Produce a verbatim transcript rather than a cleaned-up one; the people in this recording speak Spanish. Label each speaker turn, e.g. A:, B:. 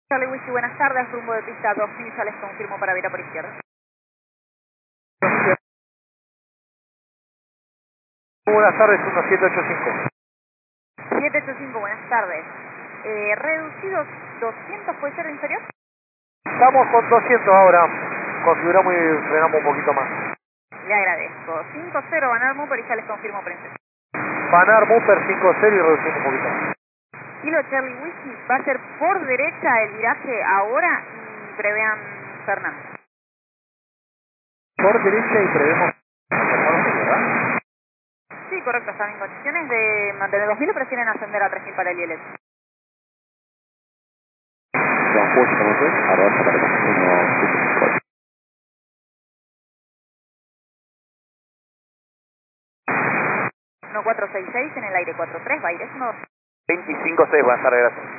A: Charlie Whisky, buenas tardes, rumbo de pista dos mil, ya les confirmo para virar por izquierda.
B: Buenas tardes, uno siete ocho cinco.
A: siete ocho cinco, buenas tardes. Eh, reducidos doscientos, ¿puede ser inferior?
B: Estamos con doscientos ahora, configuramos y frenamos un poquito más.
A: Le agradezco. cinco cero, Van Armúper y ya les confirmo prensa.
B: Panar Mupper cinco cero y reducimos un poquito más.
A: Kilo Charlie Whisky, va a ser por derecha el viraje ahora y prevean Fernando.
B: Por derecha y prevemos ¿verdad?
A: Sí, correcto, están en condiciones de mantener dos mil o prefieren ascender a tres mil para el I L S. uno cuatro seis seis en el aire cuatro tres, Baires uno.
B: veinticinco seis, buenas tardes, gracias.